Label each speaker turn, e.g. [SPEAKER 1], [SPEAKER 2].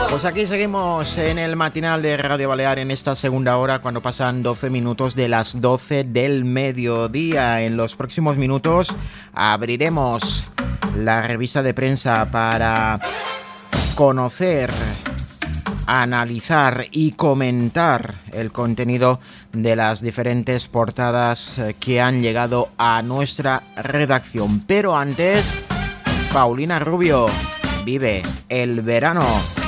[SPEAKER 1] Pues aquí seguimos en el matinal de Radio Balear en esta segunda hora, cuando pasan 12 minutos de las 12 del mediodía. En los próximos minutos abriremos la revista de prensa para conocer, analizar y comentar el contenido de las diferentes portadas que han llegado a nuestra redacción. Pero antes, Paulina Rubio vive el verano.